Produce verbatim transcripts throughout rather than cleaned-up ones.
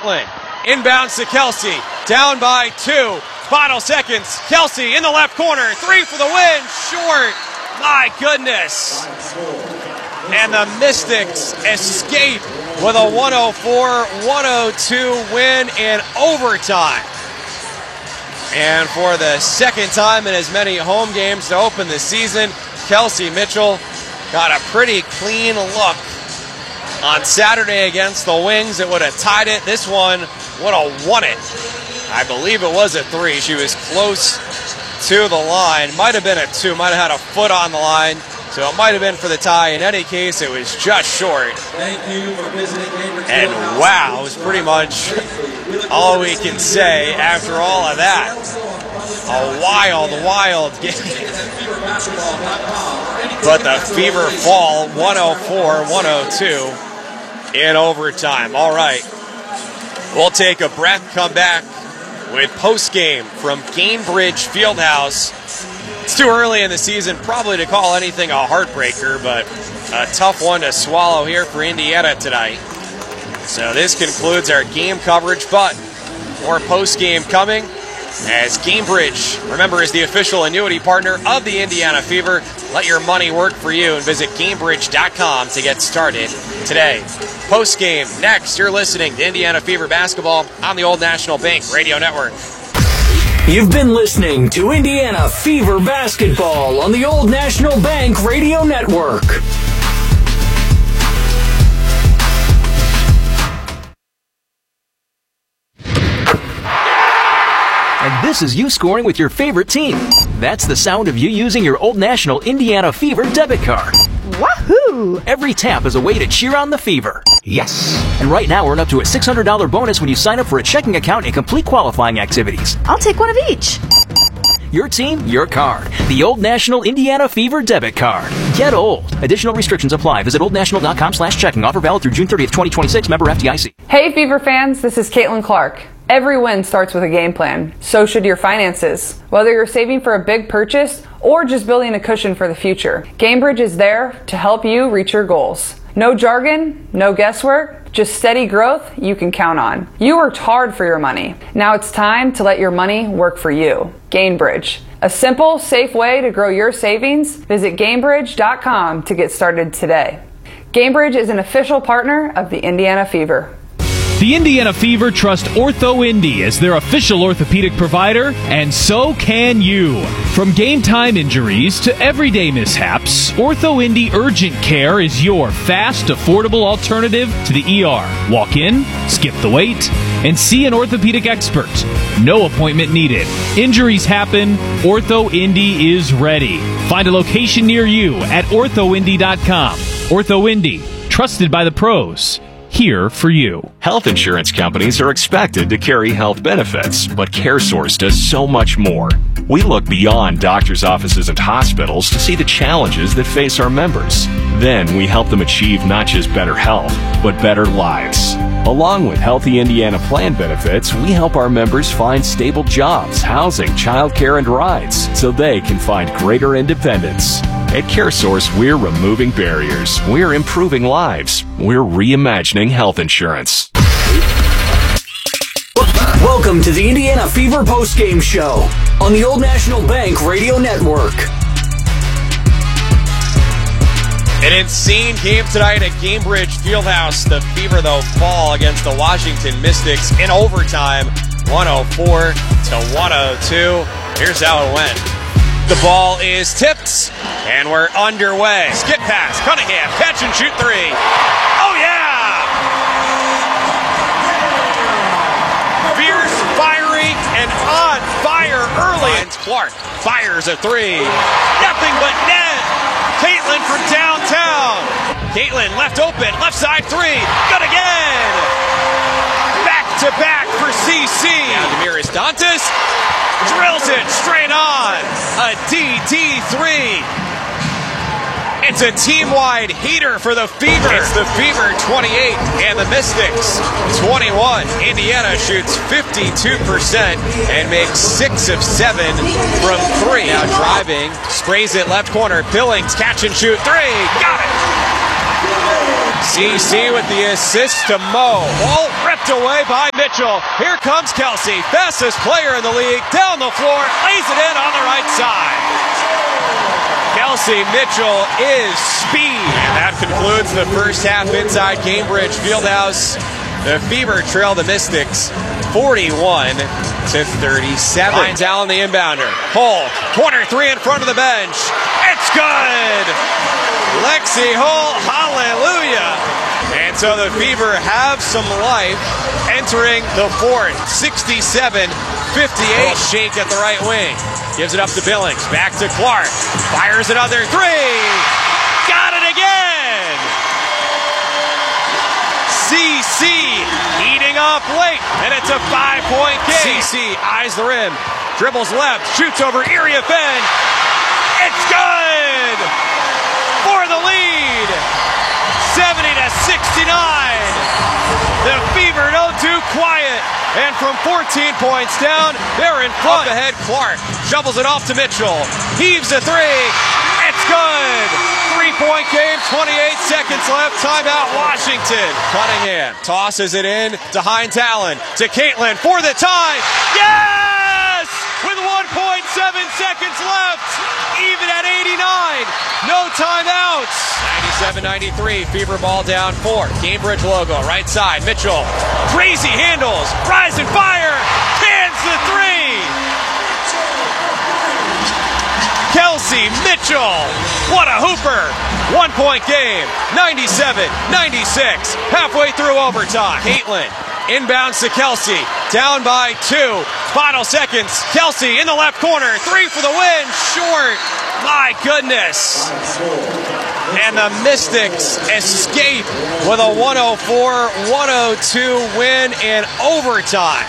Caitlin. Inbounds to Kelsey. Down by two. Final seconds. Kelsey in the left corner. Three for the win. Short. My goodness. And the Mystics escape with a one oh four one oh two win in overtime. And for the second time in as many home games to open the season, Kelsey Mitchell got a pretty clean look on Saturday against the Wings. It would have tied it. This one would have won it. I believe it was a three. She was close to the line. Might have been a two. Might have had a foot on the line. So it might have been for the tie. In any case, it was just short. Thank you for visiting Cambridge. And wow, it was pretty much all we can say after all of that. A wild, wild game. But the Fever fall one oh four one oh two in overtime. All right. We'll take a breath, come back with post-game from Gainbridge Fieldhouse. It's too early in the season probably to call anything a heartbreaker, but a tough one to swallow here for Indiana tonight. So this concludes our game coverage, but more post-game coming as Gainbridge, remember, is the official annuity partner of the Indiana Fever. Let your money work for you and visit Gainbridge dot com to get started today. Post-game next, you're listening to Indiana Fever basketball on the Old National Bank Radio Network. You've been listening to Indiana Fever basketball on the Old National Bank Radio Network. And this is you scoring with your favorite team. That's the sound of you using your Old National Indiana Fever debit card. Wahoo! Every tap is a way to cheer on the Fever. Yes! And right now, earn up to a six hundred dollars bonus when you sign up for a checking account and complete qualifying activities. I'll take one of each. Your team, your card. The Old National Indiana Fever debit card. Get old. Additional restrictions apply. Visit oldnational.com slash checking. Offer valid through June thirtieth, twenty twenty-six. Member F D I C. Hey Fever fans, this is Caitlin Clark. Every win starts with a game plan. So should your finances. Whether you're saving for a big purchase or just building a cushion for the future, Gainbridge is there to help you reach your goals. No jargon, no guesswork, just steady growth you can count on. You worked hard for your money. Now it's time to let your money work for you. Gainbridge. A simple, safe way to grow your savings. Visit Gainbridge dot com to get started today. Gainbridge is an official partner of the Indiana Fever. The Indiana Fever trust OrthoIndy as their official orthopedic provider, and so can you. From game-time injuries to everyday mishaps, OrthoIndy Urgent Care is your fast, affordable alternative to the E R. Walk in, skip the wait, and see an orthopedic expert. No appointment needed. Injuries happen. OrthoIndy is ready. Find a location near you at ortho indy dot com. OrthoIndy, trusted by the pros. Here for you. Health insurance companies are expected to carry health benefits, but CareSource does so much more. We look beyond doctors' offices and hospitals to see the challenges that face our members. Then we help them achieve not just better health, but better lives. Along with Healthy Indiana Plan benefits, we help our members find stable jobs, housing, childcare, and rides so they can find greater independence. At CareSource, we're removing barriers. We're improving lives. We're reimagining health insurance. Welcome to the Indiana Fever postgame show on the Old National Bank Radio Network. An insane game tonight at Gainbridge Fieldhouse. The Fever, though, fall against the Washington Mystics in overtime, one oh four to one oh two. Here's how it went. The ball is tipped, and we're underway. Skip pass, Cunningham, catch and shoot three. Oh, yeah! Fierce, fiery, and on fire early. And Clark fires a three. Nothing but net. Caitlin from downtown. Caitlin left open, left side three. Good again. Back to back for C C. Now Damiris Dantas drills it straight on. A D D three. It's a team-wide heater for the Fever. It's the Fever twenty-eight and the Mystics twenty-one. Indiana shoots fifty-two percent and makes six of seven from three. Now driving, sprays it left corner. Billings, catch and shoot three. Got it. C C with the assist to Mo. Ball ripped away by Mitchell. Here comes Kelsey, fastest player in the league, down the floor, lays it in on the right side. Kelsey Mitchell is speed. And that concludes the first half inside Gainbridge Fieldhouse. The Fever trail the Mystics forty-one to thirty-seven. Finds Allen the inbounder. Hull, corner three in front of the bench. It's good! Lexi Hull, hallelujah! And so the Fever have some life entering the fourth. sixty-seven fifty-eight. Shake at the right wing. Gives it up to Billings. Back to Clark. Fires another three. Got it again! C C heating up late, and it's a five-point game. C C eyes the rim. Dribbles left. Shoots over area Fenn. It's good! For the lead. seventy to sixty-nine. The Fever no too quiet. And from fourteen points down, they're in front. Up ahead, Clark shovels it off to Mitchell. Heaves a three. It's good. Three-point game, twenty-eight seconds left. Timeout, Washington. Cunningham tosses it in to Hines Allen. To Caitlin for the tie. Yes! With one point seven seconds left. Even at eighty-nine. No timeouts. ninety-seven ninety-three. Fever ball down four. Gainbridge logo, right side. Mitchell. Crazy handles. Rise and fire. Cans the three. Kelsey Mitchell. What a hooper. One-point game. ninety-seven ninety-six. Halfway through overtime. Caitlin inbounds to Kelsey. Down by two. Final seconds. Kelsey in the left corner. Three for the win. Short. My goodness. And the Mystics escape with a one oh four one oh two win in overtime.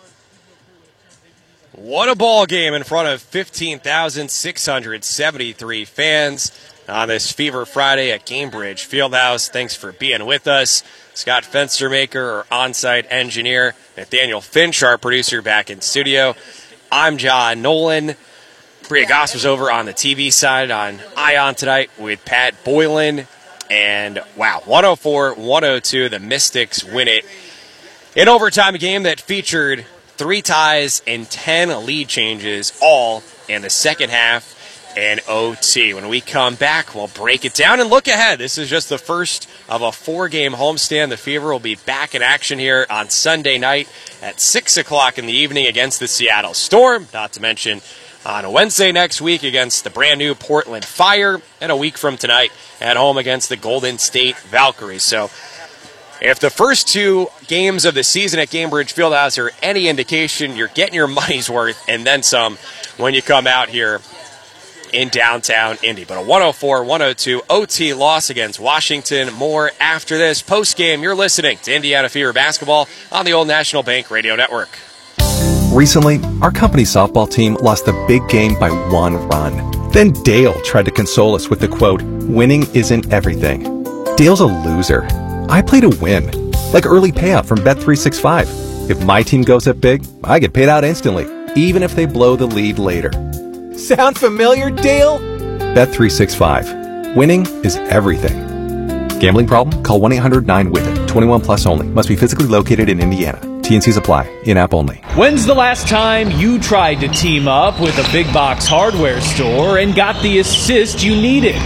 What a ball game in front of fifteen thousand six hundred seventy-three fans on this Fever Friday at Gainbridge Fieldhouse. Thanks for being with us. Scott Fenstermaker, our on-site engineer, Nathaniel Finch, our producer, back in studio. I'm John Nolan. Bria Goss was over on the T V side on Ion tonight with Pat Boylan. And, wow, one oh four one oh two, the Mystics win it. In overtime, a game that featured three ties and ten lead changes, all in the second half and O T. When we come back, we'll break it down and look ahead. This is just the first of a four-game homestand. The Fever will be back in action here on Sunday night at six o'clock in the evening against the Seattle Storm, not to mention on a Wednesday next week against the brand-new Portland Fire, and a week from tonight at home against the Golden State Valkyries. So if the first two games of the season at Gainbridge Fieldhouse are any indication, you're getting your money's worth and then some when you come out here in downtown Indy. But a one oh four one oh two O T loss against Washington. More after this. Post-game, you're listening to Indiana Fever Basketball on the Old National Bank Radio Network. Recently, our company softball team lost a big game by one run. Then Dale tried to console us with the quote, "Winning isn't everything." Dale's a loser. I play to win, like early payout from Bet three sixty-five. If my team goes up big, I get paid out instantly, even if they blow the lead later. Sound familiar, Dale? Bet three sixty-five. Winning is everything. Gambling problem? Call one eight hundred nine W I T H It. twenty-one plus only. Must be physically located in Indiana. T and Cs apply. In-app only. When's the last time you tried to team up with a big box hardware store and got the assist you needed?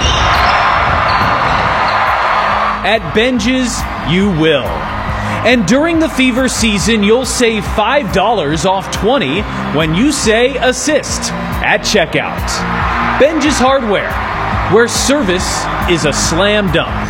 At Benjes, you will. And during the Fever season, you'll save five dollars off twenty when you say assist at checkout. Benjes Hardware, where service is a slam dunk.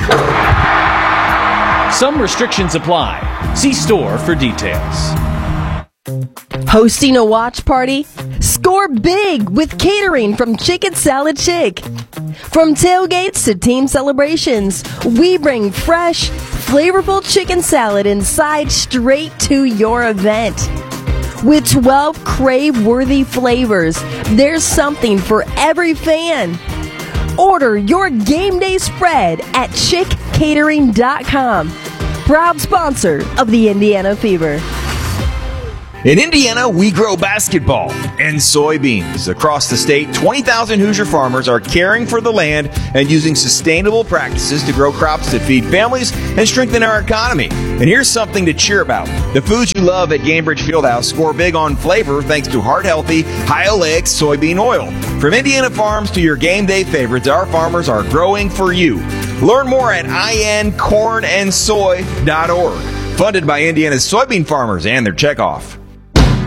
Some restrictions apply. See store for details. Hosting a watch party? Score big with catering from Chicken Salad Chick. From tailgates to team celebrations, we bring fresh, flavorful chicken salad inside straight to your event. With twelve crave-worthy flavors, there's something for every fan. Order your game day spread at chick catering dot com. Proud sponsor of the Indiana Fever. In Indiana, we grow basketball and soybeans. Across the state, twenty thousand Hoosier farmers are caring for the land and using sustainable practices to grow crops that feed families and strengthen our economy. And here's something to cheer about. The foods you love at Gainbridge Fieldhouse score big on flavor thanks to heart-healthy, high-oleic soybean oil. From Indiana farms to your game day favorites, our farmers are growing for you. Learn more at I N corn and soy dot org. Funded by Indiana's soybean farmers and their checkoff.